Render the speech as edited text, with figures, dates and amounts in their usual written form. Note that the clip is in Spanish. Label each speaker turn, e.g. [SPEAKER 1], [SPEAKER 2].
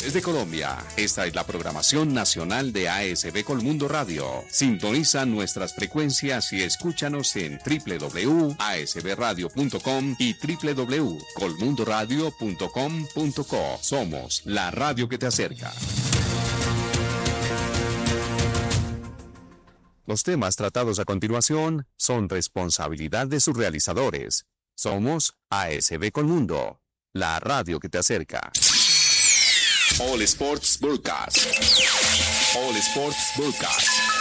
[SPEAKER 1] de Colombia. Esta es la programación nacional de ASB Colmundo Radio. Sintoniza nuestras frecuencias y escúchanos en www.asbradio.com y www.colmundoradio.com.co. Somos la radio que te acerca. Los temas tratados a continuación son responsabilidad de sus realizadores. Somos ASB Colmundo, la radio que te acerca. All Sports Broadcast. All Sports Broadcast.